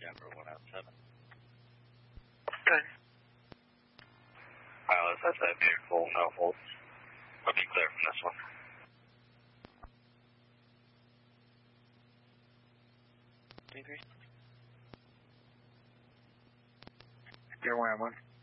Denver 107. Good. Pilot, that's that being full, no holds. I'll be clear from this one. You're 101.